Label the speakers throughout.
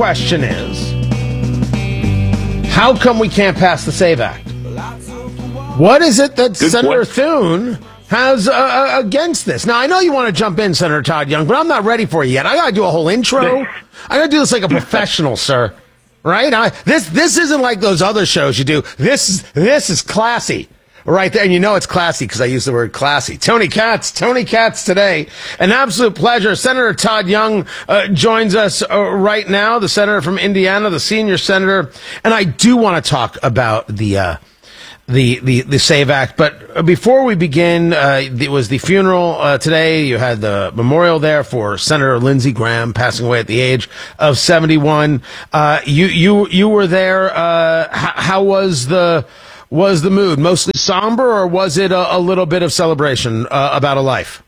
Speaker 1: question is, how come we can't pass the SAVE Act? What is it that Senator Thune has against this? Now, I know you want to jump in, Senator Todd Young, but I'm not ready for you yet. I got to do a whole intro. I got to do this like a professional, sir. Right? This isn't like those other shows you do. This is classy. Right there, and you know it's classy because I use the word classy. Tony Katz today. An absolute pleasure. Senator Todd Young joins us right now, the senator from Indiana, the senior senator. And I do want to talk about the SAVE Act. But before we begin, it was the funeral today. You had the memorial there for Senator Lindsey Graham passing away at the age of 71. You were there. How was the mood? Mostly somber, or was it a little bit of celebration about a life?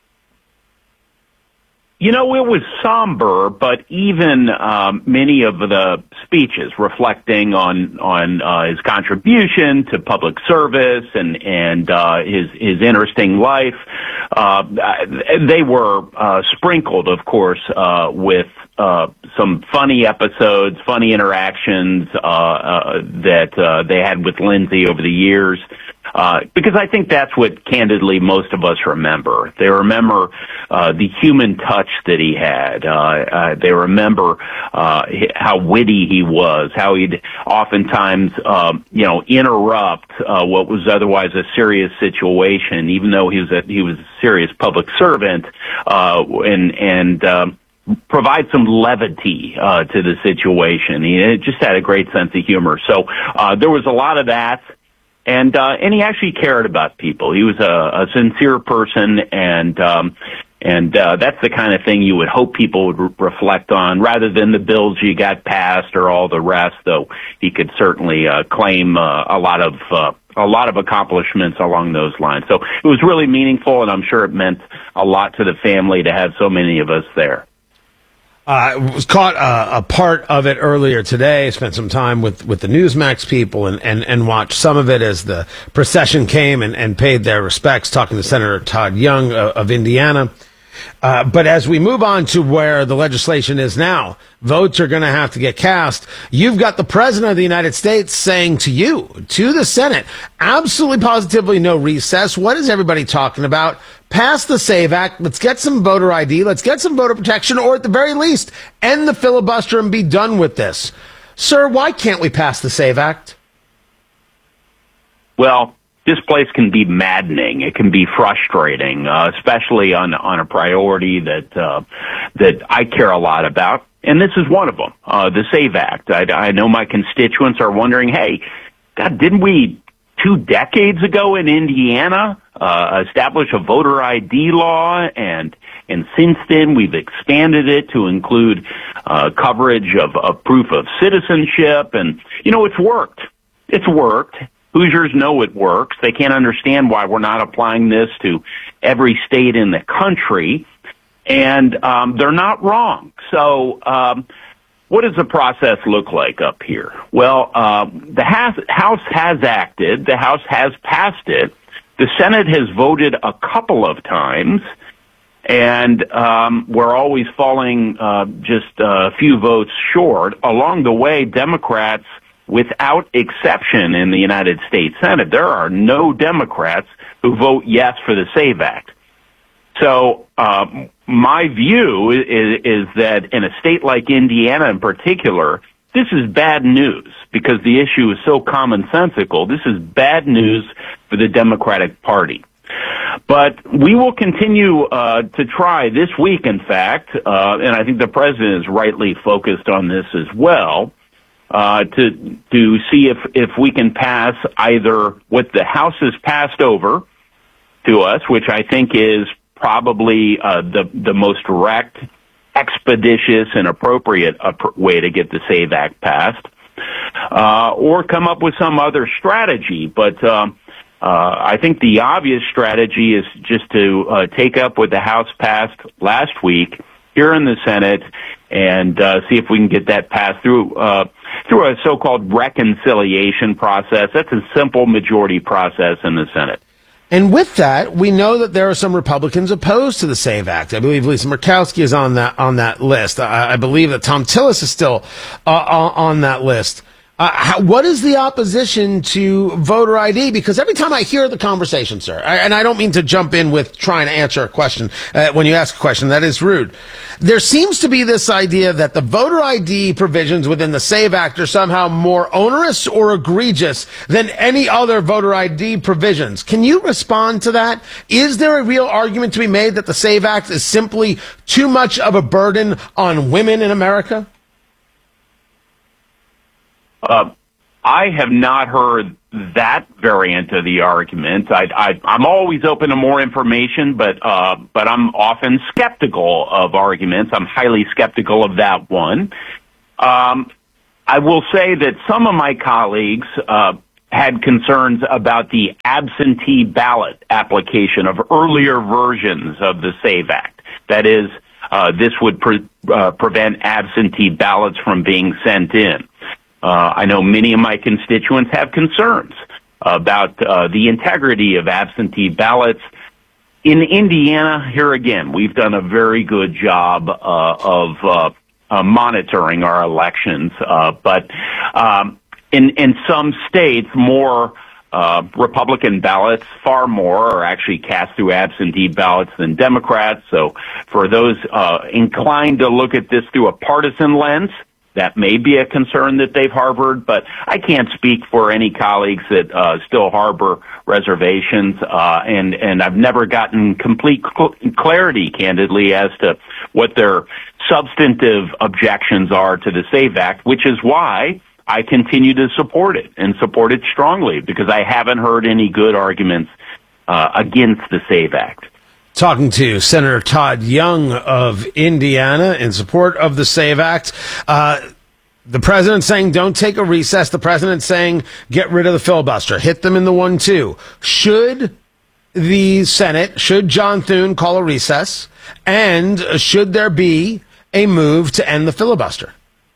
Speaker 2: You know, it was somber, but even many of the speeches reflecting on his contribution to public service and his interesting life, they were sprinkled, of course, with some funny episodes, funny interactions that they had with Lindsey over the years. Because I think that's what, candidly, most of us remember. They remember the human touch that he had. They remember how witty he was, how he'd oftentimes, interrupt what was otherwise a serious situation, even though he was a serious public servant, and provide some levity to the situation. He just had a great sense of humor. So there was a lot of that. And he actually cared about people. He was a sincere person, and that's the kind of thing you would hope people would reflect on, rather than the bills you got passed or all the rest. Though he could certainly claim a lot of accomplishments along those lines. So it was really meaningful, and I'm sure it meant a lot to the family to have so many of us there.
Speaker 1: Was caught a part of it earlier today. Spent some time with the Newsmax people and watched some of it as the procession came and paid their respects, talking to Senator Todd Young of Indiana. But as we move on to where the legislation is now, votes are going to have to get cast. You've got the President of the United States saying to you, to the Senate, absolutely positively no recess. What is everybody talking about? Pass the SAVE Act. Let's get some voter ID. Let's get some voter protection, or at the very least, end the filibuster and be done with this. Sir, why can't we pass the SAVE Act?
Speaker 2: Well, this place can be maddening. It can be frustrating, especially on a priority that I care a lot about. And this is one of them, the SAVE Act. I know my constituents are wondering, hey, God, didn't we 2 decades ago in Indiana establish a voter ID law? And since then, we've expanded it to include coverage of proof of citizenship. And, it's worked. It's worked. Hoosiers know it works. They can't understand why we're not applying this to every state in the country. And they're not wrong. So what does the process look like up here? Well, the House has acted. The House has passed it. The Senate has voted a couple of times. And we're always falling just a few votes short. Along the way, Democrats, without exception in the United States Senate, there are no Democrats who vote yes for the SAVE Act. So my view is that in a state like Indiana in particular, this is bad news because the issue is so commonsensical. This is bad news for the Democratic Party. But we will continue to try this week, in fact, and I think the president is rightly focused on this as well, to see if we can pass either what the House has passed over to us, which I think is probably the most direct, expeditious, and appropriate way to get the SAVE Act passed, or come up with some other strategy. But I think the obvious strategy is just to take up what the House passed last week here in the Senate and see if we can get that passed through a so-called reconciliation process. That's a simple majority process in the Senate.
Speaker 1: And with that, we know that there are some Republicans opposed to the SAVE Act. I believe Lisa Murkowski is on that list. I believe that Tom Tillis is still on that list. What is the opposition to voter ID? Because every time I hear the conversation, sir, and I don't mean to jump in with trying to answer a question when you ask a question, that is rude. There seems to be this idea that the voter ID provisions within the SAVE Act are somehow more onerous or egregious than any other voter ID provisions. Can you respond to that? Is there a real argument to be made that the SAVE Act is simply too much of a burden on women in America?
Speaker 2: I have not heard that variant of the argument. I'm always open to more information, but I'm often skeptical of arguments. I'm highly skeptical of that one. I will say that some of my colleagues had concerns about the absentee ballot application of earlier versions of the SAVE Act. That is, this would prevent absentee ballots from being sent in. I know many of my constituents have concerns about the integrity of absentee ballots. In Indiana, here again, we've done a very good job of monitoring our elections, but in some states, more Republican ballots, far more, are actually cast through absentee ballots than Democrats. So for those inclined to look at this through a partisan lens, that may be a concern that they've harbored, but I can't speak for any colleagues that still harbor reservations, and I've never gotten complete clarity, candidly, as to what their substantive objections are to the SAVE Act, which is why I continue to support it, and support it strongly, because I haven't heard any good arguments against the SAVE Act.
Speaker 1: Talking to Senator Todd Young of Indiana in support of the SAVE Act. The president saying don't take a recess. The president saying get rid of the filibuster. Hit them in the 1-2. Should the Senate, should John Thune call a recess? And should there be a move to end the filibuster?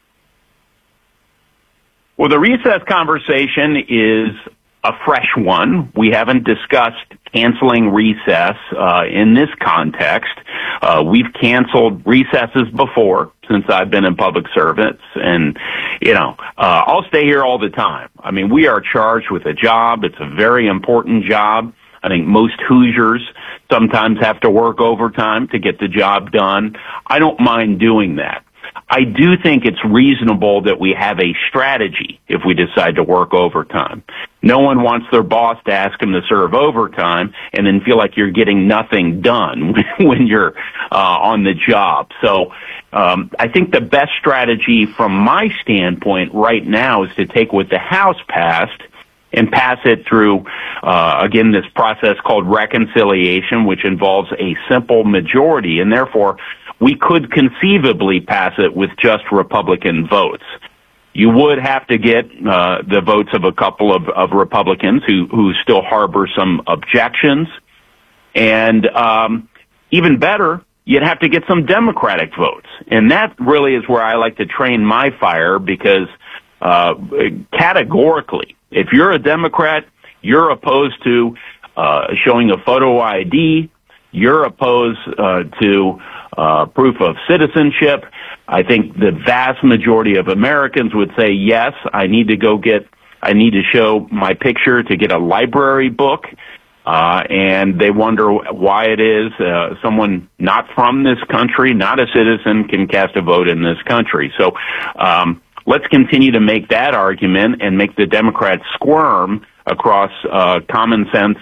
Speaker 2: Well, the recess conversation is a fresh one. We haven't discussed canceling recess in this context. We've canceled recesses before since I've been in public service, and I'll stay here all the time. I mean, we are charged with a job. It's a very important job. I think most Hoosiers sometimes have to work overtime to get the job done. I don't mind doing that. I do think it's reasonable that we have a strategy if we decide to work overtime. No one wants their boss to ask them to serve overtime and then feel like you're getting nothing done when you're on the job. So I think the best strategy from my standpoint right now is to take what the House passed and pass it through, again, this process called reconciliation, which involves a simple majority, and therefore we could conceivably pass it with just Republican votes. You would have to get the votes of a couple of Republicans who still harbor some objections. And even better, you'd have to get some Democratic votes. And that really is where I like to train my fire, because categorically, if you're a Democrat, you're opposed to showing a photo ID, you're opposed to proof of citizenship. I think the vast majority of Americans would say, yes, I need to show my picture to get a library book. And they wonder why it is someone not from this country, not a citizen, can cast a vote in this country. So let's continue to make that argument and make the Democrats squirm across common sense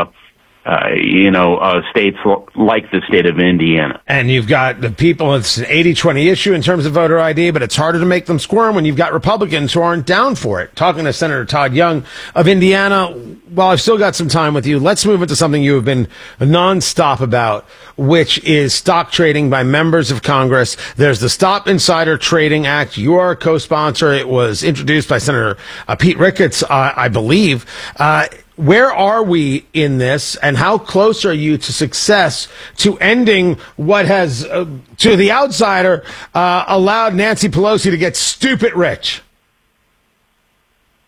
Speaker 2: states like the state of Indiana.
Speaker 1: And you've got the people, it's an 80-20 issue in terms of voter ID, but it's harder to make them squirm when you've got Republicans who aren't down for it. Talking to Senator Todd Young of Indiana, while I've still got some time with you, let's move into something you have been nonstop about, which is stock trading by members of Congress. There's the Stop Insider Trading Act. You are a co-sponsor. It was introduced by Senator Pete Ricketts, I believe. Where are we in this, and how close are you to success, to ending what has, to the outsider, allowed Nancy Pelosi to get stupid rich?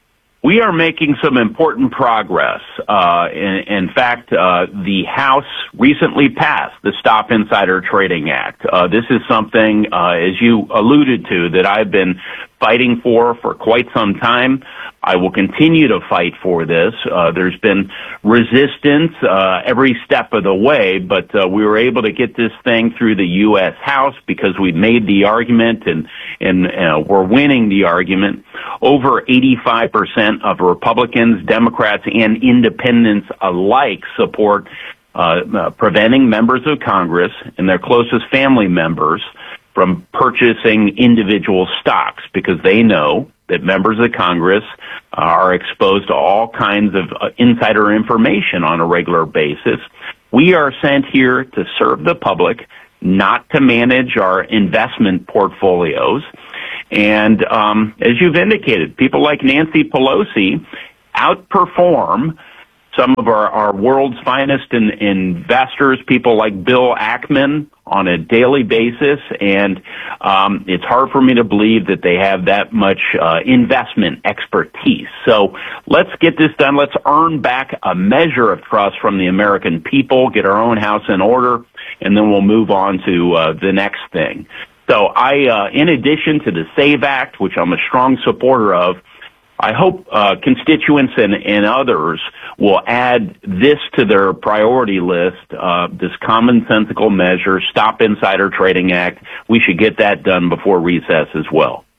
Speaker 2: We are making some important progress. In fact, the House recently passed the Stop Insider Trading Act. This is something, as you alluded to, that I've been fighting for quite some time. I will continue to fight for this. There's been resistance every step of the way, but we were able to get this thing through the U.S. House because we made the argument and we're winning the argument. Over 85% of Republicans, Democrats, and independents alike support preventing members of Congress and their closest family members from purchasing individual stocks because they know that members of Congress are exposed to all kinds of insider information on a regular basis. We are sent here to serve the public, not to manage our investment portfolios. And as you've indicated, people like Nancy Pelosi outperform some of our world's finest investors, people like Bill Ackman, on a daily basis, and it's hard for me to believe that they have that much investment expertise. So let's get this done. Let's earn back a measure of trust from the American people, get our own house in order, and then we'll move on to the next thing. So in addition to the SAVE Act, which I'm a strong supporter of, I hope constituents and others will add this to their priority list, this commonsensical measure, Stop Insider Trading Act. We should get that done before recess as well.